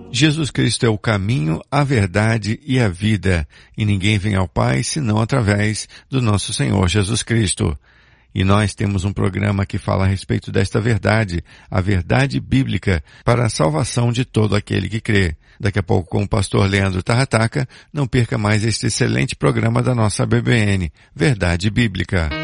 Jesus Cristo é o caminho, a verdade e a vida, e ninguém vem ao Pai senão através do nosso Senhor Jesus Cristo. E nós temos um programa que fala a respeito desta verdade, a verdade bíblica, para a salvação de todo aquele que crê. Daqui a pouco, com o pastor Leandro Tarrataca, não perca mais este excelente programa da nossa BBN, Verdade Bíblica.